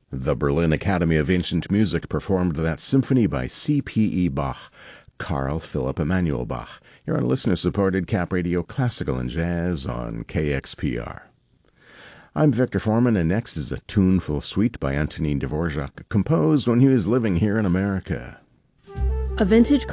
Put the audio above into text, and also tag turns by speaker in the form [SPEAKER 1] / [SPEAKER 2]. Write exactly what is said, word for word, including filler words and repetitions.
[SPEAKER 1] The Berlin Academy of Ancient Music performed that symphony by C P E Bach, Carl Philipp Emanuel Bach. You're on listener-supported Cap Radio Classical and Jazz on K X P R. I'm Victor Foreman, and next is a tuneful suite by Antonin Dvorak, composed when he was living here in America.
[SPEAKER 2] A vintage